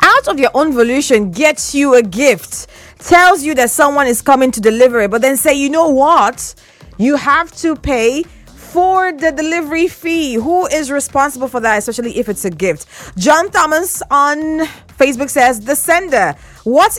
out of your own volition, gets you a gift, tells you that someone is coming to deliver it, but then say, you know what? You have to pay for the delivery fee. Who is responsible for that, especially if it's a gift? John Thomas on Facebook says, the sender. What